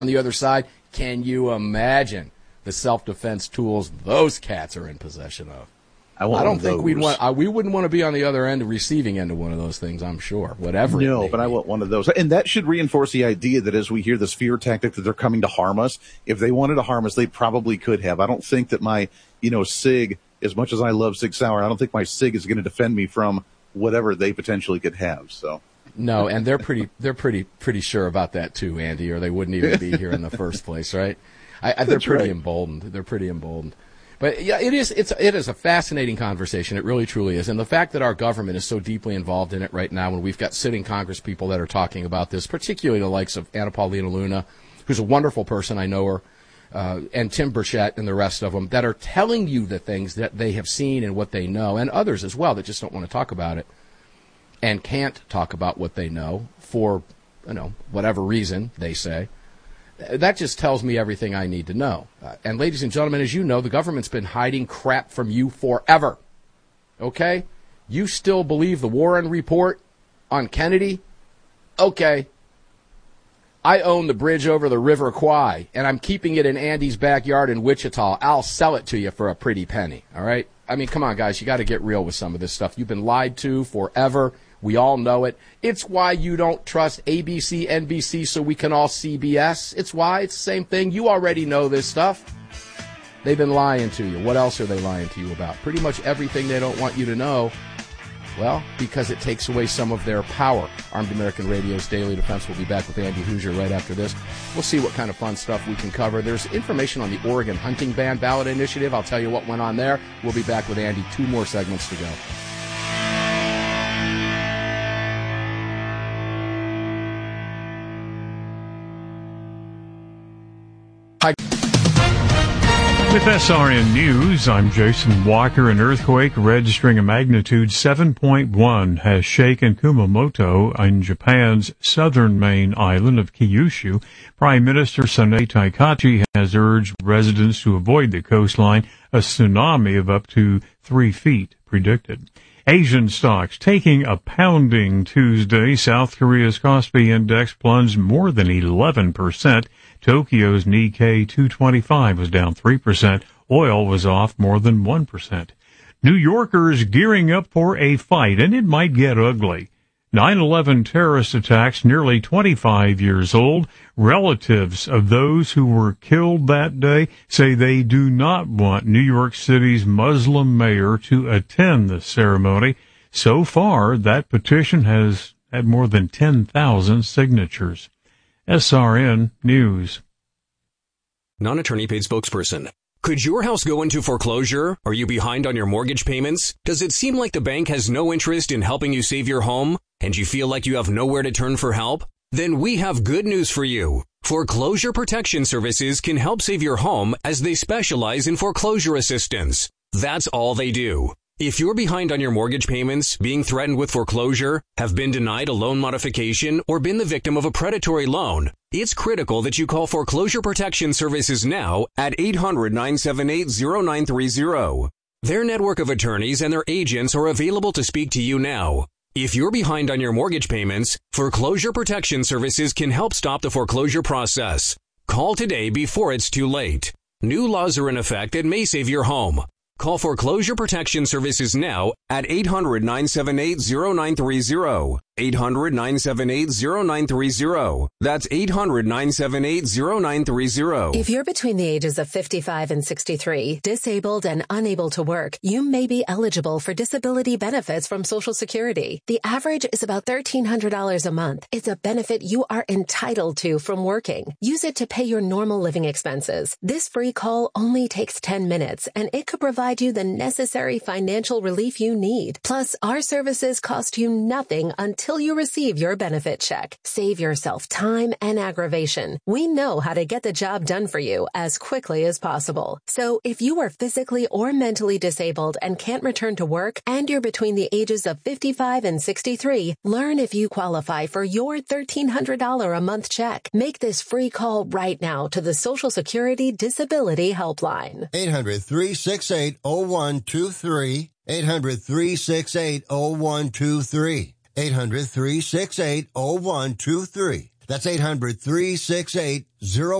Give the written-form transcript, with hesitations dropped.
on the other side, can you imagine the self-defense tools those cats are in possession of? I don't think we wouldn't want to be on the other end, the receiving end of one of those things, I'm sure, whatever. No, but I want one of those. And that should reinforce the idea that as we hear this fear tactic that they're coming to harm us, if they wanted to harm us, they probably could have. I don't think that my, SIG, as much as I love Sig Sauer, I don't think my SIG is going to defend me from whatever they potentially could have, so. No, and they're pretty sure about that too, Andy, or they wouldn't even be here in the first place, right? They're pretty emboldened. They're pretty emboldened. But yeah, it is a fascinating conversation. It really, truly is. And the fact that our government is so deeply involved in it right now, when we've got sitting Congress people that are talking about this, particularly the likes of Anna Paulina Luna, who's a wonderful person, I know her, and Tim Burchett and the rest of them, that are telling you the things that they have seen and what they know, and others as well that just don't want to talk about it and can't talk about what they know for, whatever reason they say. That just tells me everything I need to know. And ladies and gentlemen, as you know, the government's been hiding crap from you forever. Okay? You still believe the Warren report on Kennedy? Okay. I own the bridge over the River Kwai, and I'm keeping it in Andy's backyard in Wichita. I'll sell it to you for a pretty penny. All right? I mean, come on, guys. You got to get real with some of this stuff. You've been lied to forever. We all know it. It's why you don't trust ABC, NBC, so we can all CBS. It's why. It's the same thing. You already know this stuff. They've been lying to you. What else are they lying to you about? Pretty much everything they don't want you to know. Well, because it takes away some of their power. Armed American Radio's Daily Defense will be back with Andy Hoosier right after this. We'll see what kind of fun stuff we can cover. There's information on the Oregon hunting ban ballot initiative. I'll tell you what went on there. We'll be back with Andy. 2 more segments to go. With SRN News, I'm Jason Walker. An earthquake registering a magnitude 7.1 has shaken Kumamoto in Japan's southern main island of Kyushu. Prime Minister Sanae Taikachi has urged residents to avoid the coastline. A tsunami of up to 3 feet predicted. Asian stocks taking a pounding Tuesday. South Korea's Kospi index plunged more than 11%. Tokyo's Nikkei 225 was down 3%. Oil was off more than 1%. New Yorkers gearing up for a fight, and it might get ugly. 9/11 terrorist attacks nearly 25 years old. Relatives of those who were killed that day say they do not want New York City's Muslim mayor to attend the ceremony. So far, that petition has had more than 10,000 signatures. SRN News. Non-attorney paid spokesperson. Could your house go into foreclosure? Are you behind on your mortgage payments? Does it seem like the bank has no interest in helping you save your home? And you feel like you have nowhere to turn for help? Then we have good news for you. Foreclosure Protection Services can help save your home as they specialize in foreclosure assistance. That's all they do. If you're behind on your mortgage payments, being threatened with foreclosure, have been denied a loan modification, or been the victim of a predatory loan, it's critical that you call Foreclosure Protection Services now at 800-978-0930. Their network of attorneys and their agents are available to speak to you now. If you're behind on your mortgage payments, Foreclosure Protection Services can help stop the foreclosure process. Call today before it's too late. New laws are in effect that may save your home. Call Foreclosure Protection Services now at 800-978-0930. 800-978-0930. That's 800-978-0930. If you're between the ages of 55 and 63, disabled and unable to work, you may be eligible for disability benefits from Social Security. The average is about $1,300 a month. It's a benefit you are entitled to from working. Use it to pay your normal living expenses. This free call only takes 10 minutes, and it could provide you the necessary financial relief you need. Plus, our services cost you nothing until you receive your benefit check. Save yourself time and aggravation. We know how to get the job done for you as quickly as possible. So if you are physically or mentally disabled and can't return to work, and you're between the ages of 55 and 63, learn if you qualify for your $1,300 a month check. Make this free call right now to the Social Security Disability Helpline. 800-368-0123. 800-368-0123. 800-368-0123. That's 800-368-01.